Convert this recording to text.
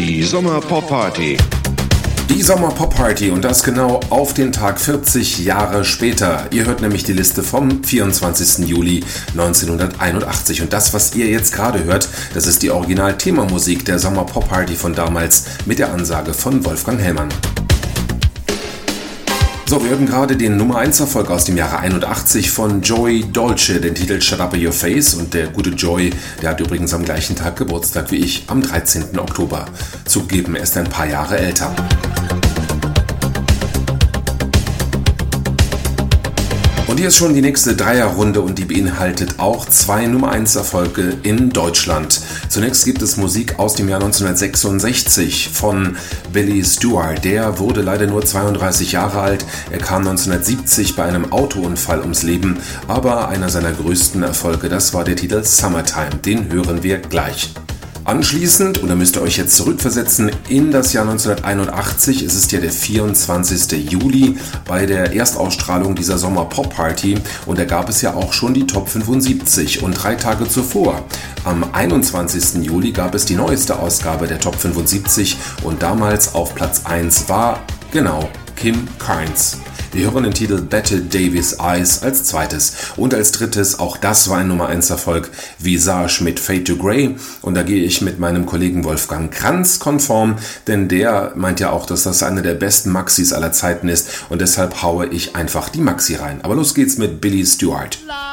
Die Sommer-Pop-Party. Die Sommer-Pop-Party und das genau auf den Tag 40 Jahre später. Ihr hört nämlich die Liste vom 24. Juli 1981 und das, was ihr jetzt gerade hört, das ist die Original-Themamusik der Sommer-Pop-Party von damals mit der Ansage von Wolfgang Hellmann. So, wir hörten gerade den Nummer 1 Erfolg aus dem Jahre 81 von Joey Dolce, den Titel Shut Up in Your Face, und der gute Joey, der hat übrigens am gleichen Tag Geburtstag wie ich, am 13. Oktober. Zugegeben, er ist ein paar Jahre älter. Und hier ist schon die nächste Dreierrunde und die beinhaltet auch 2 Nummer 1 Erfolge in Deutschland. Zunächst gibt es Musik aus dem Jahr 1966 von Billy Stewart. Der wurde leider nur 32 Jahre alt. Er kam 1970 bei einem Autounfall ums Leben, aber einer seiner größten Erfolge, das war der Titel Summertime. Den hören wir gleich. Anschließend, und da müsst ihr euch jetzt zurückversetzen, in das Jahr 1981, es ist ja der 24. Juli, bei der Erstausstrahlung dieser Sommer-Pop-Party, und da gab es ja auch schon die Top 75, und 3 Tage zuvor, am 21. Juli, gab es die neueste Ausgabe der Top 75 und damals auf Platz 1 war, genau, Kim Carnes. Wir hören den Titel Bette Davis Eyes als zweites. Und als drittes, auch das war ein Nummer 1 Erfolg, Visage mit Fade to Grey. Und da gehe ich mit meinem Kollegen Wolfgang Kranz konform, denn der meint ja auch, dass das eine der besten Maxis aller Zeiten ist. Und deshalb haue ich einfach die Maxi rein. Aber los geht's mit Billy Stewart.